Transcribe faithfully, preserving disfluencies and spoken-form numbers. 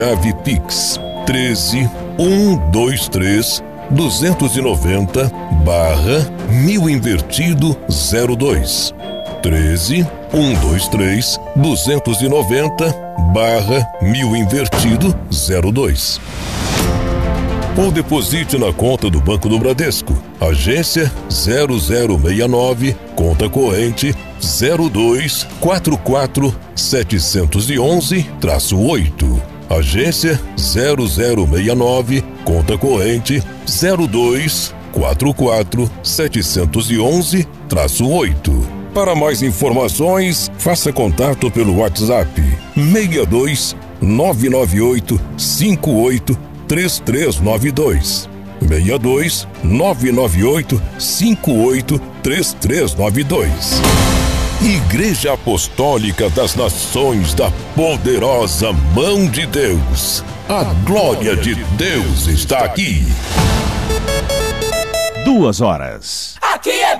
Chave Pix treze, cento e vinte e três, duzentos e noventa, barra mil invertido zero dois. treze, cento e vinte e três, duzentos e noventa, barra mil invertido zero dois. Ou deposite na conta do Banco do Bradesco, agência zero zero seis nove, conta corrente zero dois quatro quatro sete um um oito. Agência zero zero seis nove, conta corrente zero dois quatro quatro sete um um oito. Para mais informações, faça contato pelo WhatsApp seis dois nove nove oito cinco oito três três nove dois. seis dois nove nove oito cinco oito três três nove dois. Igreja Apostólica das Nações da Poderosa Mão de Deus. A glória de Deus está aqui. Duas horas. Aqui é